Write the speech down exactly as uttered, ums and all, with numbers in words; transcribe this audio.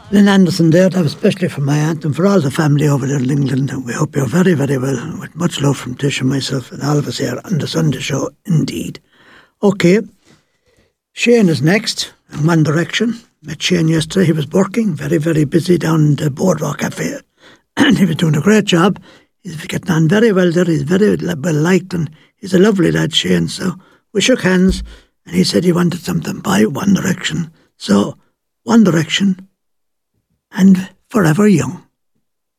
Lynn Anderson there, that was especially for my aunt and for all the family over there in England. And we hope you're very, very well. With much love from Tish and myself and all of us here on the Sunday show, indeed. Okay, Shane is next in One Direction. Met Shane yesterday. He was working, very, very busy down in the Boardwalk Cafe. And he was doing a great job. He's getting on very well there. He's very well liked and he's a lovely lad, Shane. So we shook hands and he said he wanted something by One Direction. So One Direction and Forever Young.